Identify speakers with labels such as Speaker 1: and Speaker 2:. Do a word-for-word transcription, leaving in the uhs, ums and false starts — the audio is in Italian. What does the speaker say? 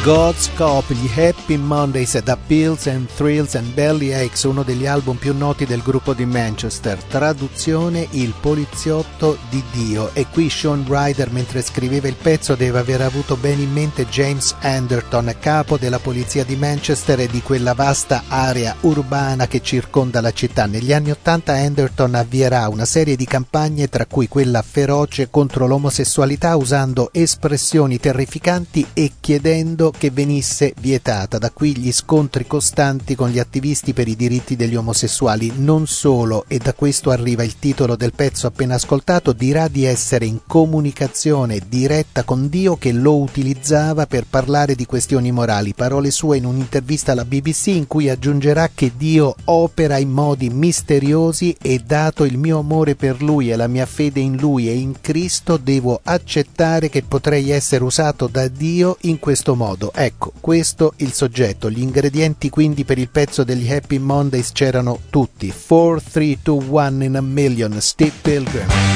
Speaker 1: God's Cop, gli Happy Mondays da Pills and Thrills and Belly Aches, uno degli album più noti del gruppo di Manchester. Traduzione: Il poliziotto di Dio. E qui Sean Ryder, mentre scriveva il pezzo, deve aver avuto bene in mente James Anderton, capo della polizia di Manchester e di quella vasta area urbana che circonda la città. Negli anni Ottanta Anderton avvierà una serie di campagne, tra cui quella feroce contro l'omosessualità, usando espressioni terrificanti e chiedendo che venisse vietata. Da qui gli scontri costanti con gli attivisti per i diritti degli omosessuali. Non solo, e da questo arriva il titolo del pezzo appena ascoltato, dirà di essere in comunicazione diretta con Dio, che lo utilizzava per parlare di questioni morali. Parole sue in un'intervista alla B B C, in cui aggiungerà che Dio opera in modi misteriosi e, dato il mio amore per Lui e la mia fede in Lui e in Cristo, devo accettare che potrei essere usato da Dio in questo modo. Ecco, questo il soggetto. Gli ingredienti quindi per il pezzo degli Happy Mondays c'erano tutti. four, three, two, one in a million, Steve Pilgrim.